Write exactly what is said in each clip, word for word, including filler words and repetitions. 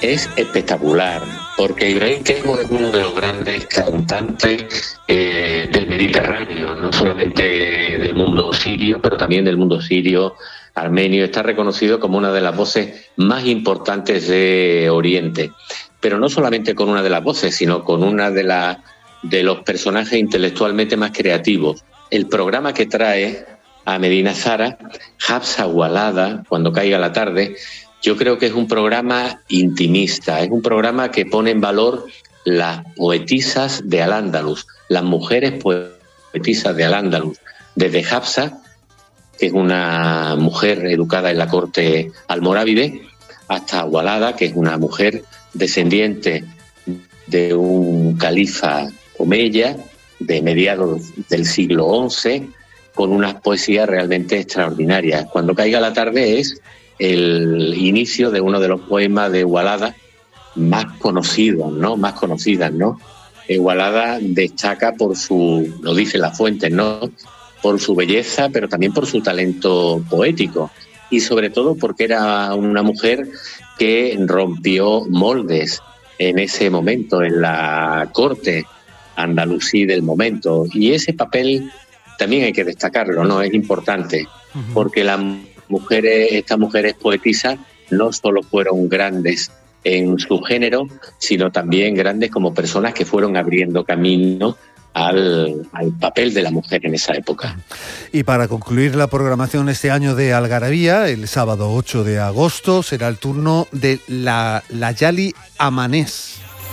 es espectacular, porque Ibrahim Keimo es uno de los grandes cantantes eh, del Mediterráneo, no solamente del mundo sirio, pero también del mundo sirio, armenio. Está reconocido como una de las voces más importantes de Oriente, pero no solamente con una de las voces, sino con una de, la, de los personajes intelectualmente más creativos. El programa que trae a Medina Zahara, Hafsa Walada, cuando caiga la tarde, yo creo que es un programa intimista, es un programa que pone en valor las poetisas de Al-Ándalus, las mujeres poetisas de Al-Ándalus, desde Hafsa, que es una mujer educada en la corte almorávide, hasta Walada, que es una mujer descendiente de un califa omeya de mediados del siglo once, con unas poesías realmente extraordinarias. Cuando caiga la tarde es el inicio de uno de los poemas de Walada más conocidos, ¿no? Más conocidas, ¿no? Eh, Walada destaca por su, lo dicen las fuentes, ¿no? Por su belleza, pero también por su talento poético. Y sobre todo porque era una mujer que rompió moldes en ese momento, en la corte andalusí del momento. Y ese papel también hay que destacarlo, ¿no? Es importante, uh-huh. porque las mujeres, estas mujeres poetisas no solo fueron grandes en su género, sino también grandes como personas que fueron abriendo camino al, al papel de la mujer en esa época. Y para concluir la programación este año de Algarabía, el sábado ocho de agosto será el turno de la Layali Amanés.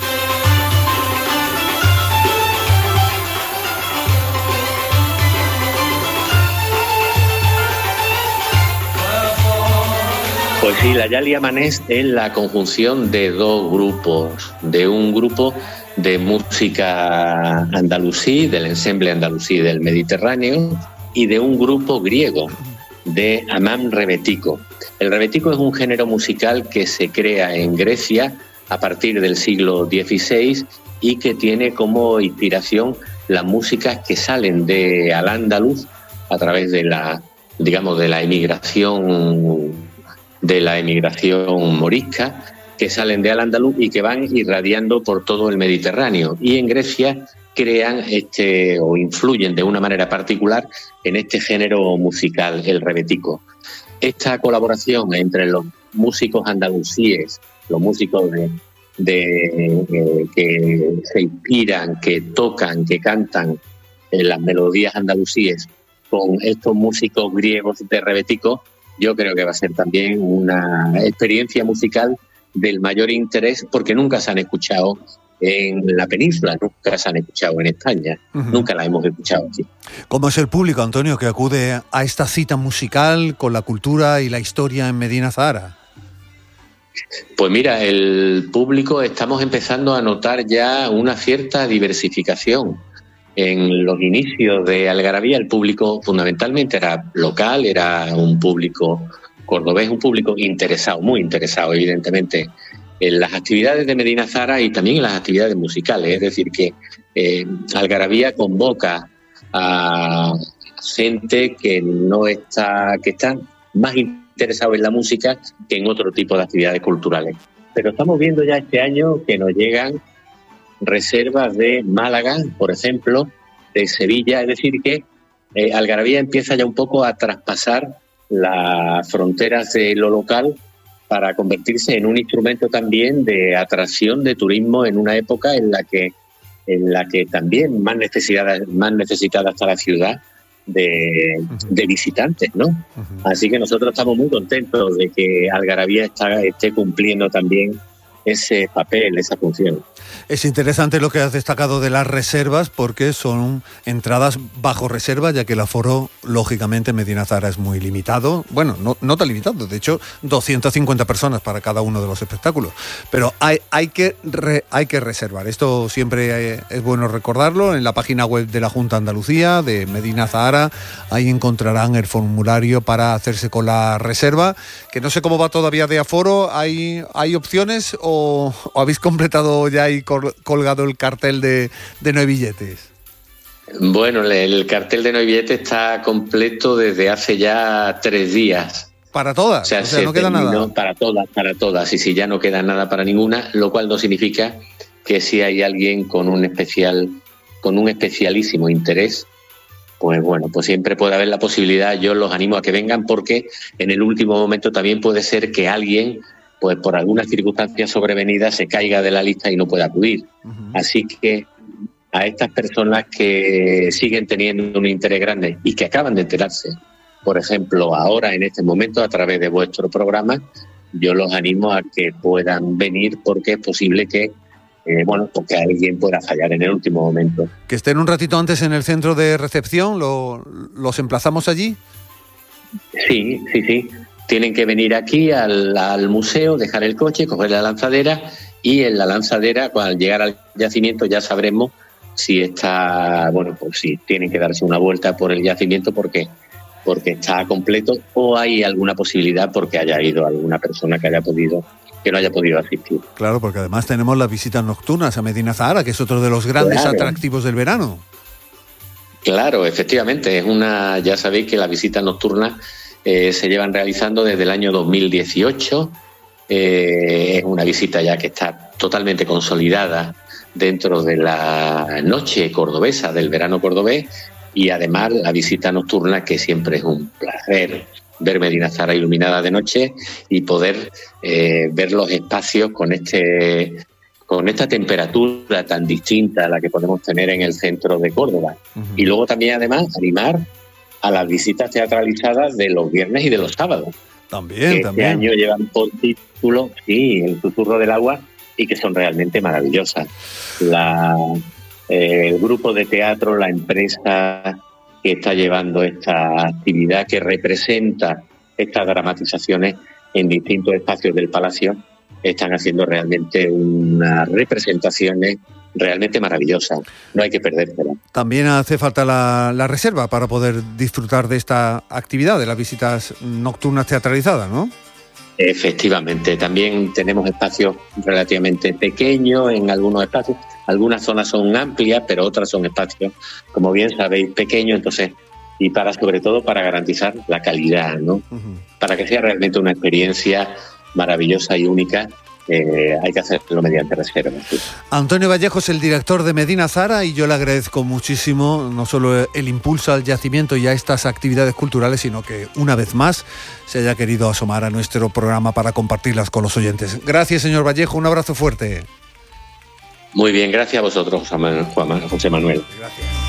Pues sí, la Layali Amanés es la conjunción de dos grupos, de un grupo de música andalusí, del ensemble andalusí del Mediterráneo, y de un grupo griego, de Amam Rebetiko. El rebetiko es un género musical que se crea en Grecia a partir del siglo dieciséis y que tiene como inspiración las músicas que salen de Al-Ándalus a través de la, digamos, de la emigración de la emigración morisca, que salen de Al-Ándalus y que van irradiando por todo el Mediterráneo. Y en Grecia crean este o influyen de una manera particular en este género musical, el rebetiko. Esta colaboración entre los músicos andalusíes, los músicos de, de, de, que se inspiran, que tocan, que cantan en las melodías andalusíes, con estos músicos griegos de rebetiko, yo creo que va a ser también una experiencia musical del mayor interés, porque nunca se han escuchado en la península, nunca se han escuchado en España, uh-huh. nunca la hemos escuchado aquí. ¿Cómo es el público, Antonio, que acude a esta cita musical con la cultura y la historia en Medina Zahara? Pues mira, el público, estamos empezando a notar ya una cierta diversificación. En los inicios de Algarabía el público fundamentalmente era local, era un público cordobés, un público interesado, muy interesado evidentemente en las actividades de Medina Zahara y también en las actividades musicales. Es decir, que eh, Algarabía convoca a gente que no está, que está más interesado en la música que en otro tipo de actividades culturales. Pero estamos viendo ya este año que nos llegan reservas de Málaga, por ejemplo, de Sevilla, es decir que eh, Algarabía empieza ya un poco a traspasar las fronteras de lo local para convertirse en un instrumento también de atracción de turismo en una época en la que en la que también más necesidad más necesitada está la ciudad de, de visitantes, ¿no? Uh-huh. Así que nosotros estamos muy contentos de que Algarabía está, esté cumpliendo también ese papel, esa función. Es interesante lo que has destacado de las reservas, porque son entradas bajo reserva, ya que el aforo, lógicamente, en Medina Zahara es muy limitado. Bueno, no, no tan limitado, de hecho, doscientas cincuenta personas para cada uno de los espectáculos. Pero hay, hay, que, re, hay que reservar. Esto siempre es bueno recordarlo. En la página web de la Junta de Andalucía, de Medina Zahara, ahí encontrarán el formulario para hacerse con la reserva, que no sé cómo va todavía de aforo. ¿Hay, hay opciones o, o habéis completado ya y colgado el cartel de, de no hay billetes? Bueno, el cartel de no hay billetes está completo desde hace ya tres días. Para todas, o sea, o sea no queda nada. Para todas, para todas, y si ya no queda nada para ninguna, lo cual no significa que si hay alguien con un especial, con un especialísimo interés, pues bueno, pues siempre puede haber la posibilidad. Yo los animo a que vengan, porque en el último momento también puede ser que alguien, pues por alguna circunstancia sobrevenida, se caiga de la lista y no pueda acudir. Uh-huh. Así que a estas personas que siguen teniendo un interés grande y que acaban de enterarse, por ejemplo, ahora en este momento a través de vuestro programa, yo los animo a que puedan venir, porque es posible que Eh, bueno, porque alguien pueda fallar en el último momento. Que estén un ratito antes en el centro de recepción, ¿lo, ¿los emplazamos allí? Sí, sí, sí. Tienen que venir aquí al, al museo, dejar el coche, coger la lanzadera, y en la lanzadera, al llegar al yacimiento, ya sabremos si está, bueno, pues si tienen que darse una vuelta por el yacimiento porque, porque está completo, o hay alguna posibilidad porque haya ido alguna persona que haya podido que no haya podido asistir. Claro, porque además tenemos las visitas nocturnas a Medina Zahara, que es otro de los grandes claro. atractivos del verano. Claro, efectivamente, es una, ya sabéis que las visitas nocturnas eh, se llevan realizando desde el año dos mil dieciocho, eh, es una visita ya que está totalmente consolidada dentro de la noche cordobesa, del verano cordobés, y además la visita nocturna, que siempre es un placer ver Medina Zahara iluminada de noche y poder eh, ver los espacios con este con esta temperatura tan distinta a la que podemos tener en el centro de Córdoba. Uh-huh. Y luego también, además, animar a las visitas teatralizadas de los viernes y de los sábados. También, que también. Este año llevan por título, sí, El susurro del agua, y que son realmente maravillosas. La, eh, el grupo de teatro, la empresa que está llevando esta actividad, que representa estas dramatizaciones en distintos espacios del Palacio, están haciendo realmente unas representaciones realmente maravillosas. No hay que perdérsela. También hace falta la, la reserva para poder disfrutar de esta actividad, de las visitas nocturnas teatralizadas, ¿no? Efectivamente, también tenemos espacios relativamente pequeños en algunos espacios. Algunas zonas son amplias, pero otras son espacios, como bien sabéis, pequeños. Entonces, y para sobre todo para garantizar la calidad, ¿no? Uh-huh. Para que sea realmente una experiencia maravillosa y única, eh, hay que hacerlo mediante reservas. ¿Sí? Antonio Vallejo es el director de Medina Zahara, y yo le agradezco muchísimo no solo el impulso al yacimiento y a estas actividades culturales, sino que una vez más se haya querido asomar a nuestro programa para compartirlas con los oyentes. Gracias, señor Vallejo, un abrazo fuerte. Muy bien, gracias a vosotros, José Manuel. Gracias.